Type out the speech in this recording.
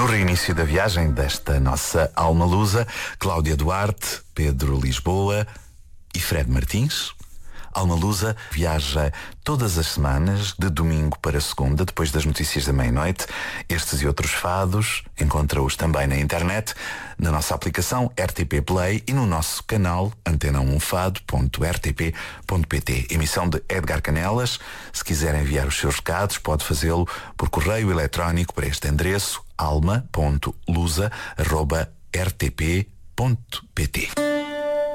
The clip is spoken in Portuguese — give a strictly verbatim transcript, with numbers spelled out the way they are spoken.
No reinício da viagem desta nossa alma lusa, Cláudia Duarte, Pedro Lisboa e Fred Martins. Alma Lusa viaja todas as semanas, de domingo para segunda, depois das notícias da meia-noite. Estes e outros fados, encontra-os também na internet, na nossa aplicação R T P Play e no nosso canal antena um fado ponto r t p ponto p t. Emissão de Edgar Canelas. Se quiser enviar os seus recados, pode fazê-lo por correio eletrónico para este endereço alma ponto lusa arroba r t p ponto p t.